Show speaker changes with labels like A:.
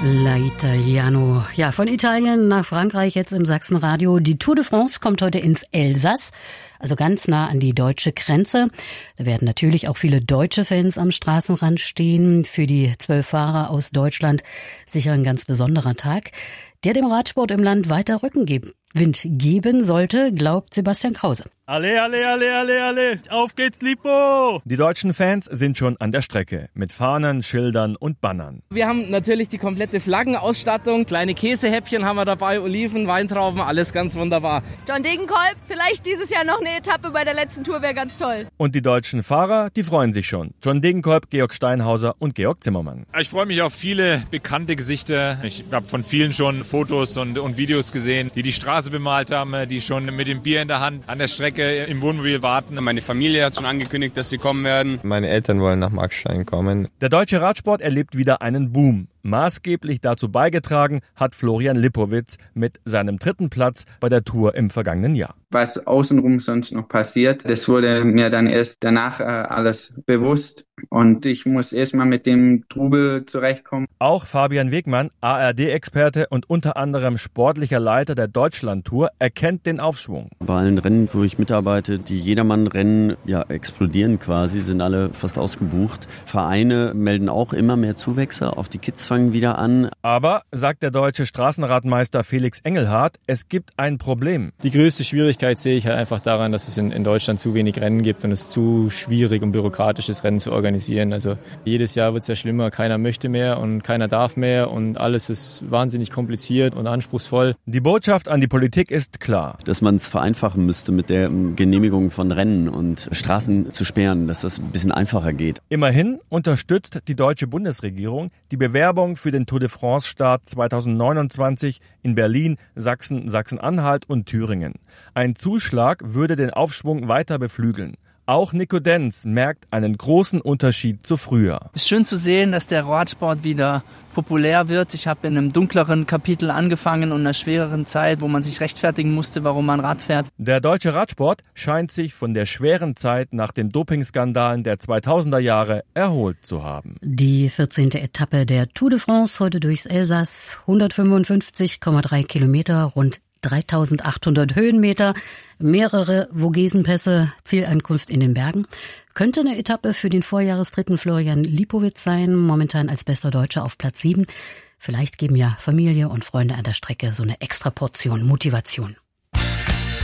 A: La Italiano. Ja, von Italien nach Frankreich, jetzt im Sachsenradio. Die Tour de France kommt heute ins Elsass, also ganz nah an die deutsche Grenze. Da werden natürlich auch viele deutsche Fans am Straßenrand stehen. Für die 12 Fahrer aus Deutschland sicher ein ganz besonderer Tag, der dem Radsport im Land weiter Rückenwind geben sollte, glaubt Sebastian Krause.
B: Alle, alle, alle, alle, alle, auf geht's, Lipo! Die deutschen Fans sind schon an der Strecke, mit Fahnen, Schildern und Bannern.
C: Wir haben natürlich die komplette Flaggenausstattung, kleine Käsehäppchen haben wir dabei, Oliven, Weintrauben, alles ganz wunderbar.
D: John Degenkolb, vielleicht dieses Jahr noch eine Etappe bei der letzten Tour, wäre ganz toll.
B: Und die deutschen Fahrer, die freuen sich schon. John Degenkolb, Georg Steinhauser und Georg Zimmermann.
E: Ich freue mich auf viele bekannte Gesichter. Ich habe von vielen schon Fotos und Videos gesehen, die Straße bemalt haben, die schon mit dem Bier in der Hand an der Strecke im Wohnmobil warten.
F: Meine Familie hat schon angekündigt, dass sie kommen werden.
G: Meine Eltern wollen nach Markstein kommen.
B: Der deutsche Radsport erlebt wieder einen Boom. Maßgeblich dazu beigetragen hat Florian Lipowitz mit seinem 3. Platz bei der Tour im vergangenen Jahr.
H: Was außenrum sonst noch passiert, das wurde mir dann erst danach alles bewusst. Und ich muss erstmal mit dem Trubel zurechtkommen.
B: Auch Fabian Wegmann, ARD-Experte und unter anderem sportlicher Leiter der Deutschlandtour, erkennt den Aufschwung.
I: Bei allen Rennen, wo ich mitarbeite, die Jedermann-Rennen explodieren quasi, sind alle fast ausgebucht. Vereine melden auch immer mehr Zuwächse, auch die Kids fangen wieder an.
B: Aber, sagt der deutsche Straßenradmeister Felix Engelhardt, es gibt ein Problem.
J: Die größte Schwierigkeit sehe ich halt einfach daran, dass es in Deutschland zu wenig Rennen gibt und es zu schwierig und bürokratisch ist, Rennen zu organisieren. Also jedes Jahr wird es ja schlimmer, keiner möchte mehr und keiner darf mehr und alles ist wahnsinnig kompliziert und anspruchsvoll.
B: Die Botschaft an die Politik ist klar.
I: Dass man es vereinfachen müsste mit der Genehmigung von Rennen und Straßen zu sperren, dass das ein bisschen einfacher geht.
B: Immerhin unterstützt die deutsche Bundesregierung die Bewerbung für den Tour de France-Start 2029 in Berlin, Sachsen, Sachsen-Anhalt und Thüringen. Ein Zuschlag würde den Aufschwung weiter beflügeln. Auch Nico Denz merkt einen großen Unterschied zu früher.
K: Es ist schön zu sehen, dass der Radsport wieder populär wird. Ich habe in einem dunkleren Kapitel angefangen und einer schwereren Zeit, wo man sich rechtfertigen musste, warum man Rad fährt.
B: Der deutsche Radsport scheint sich von der schweren Zeit nach den Dopingskandalen der 2000er Jahre erholt zu haben.
A: Die 14. Etappe der Tour de France heute durchs Elsass, 155,3 Kilometer, rund 3.800 Höhenmeter, mehrere Vogesenpässe, Zielankunft in den Bergen. Könnte eine Etappe für den Vorjahresdritten Florian Lipowitz sein, momentan als bester Deutscher auf Platz 7. Vielleicht geben ja Familie und Freunde an der Strecke so eine extra Portion Motivation.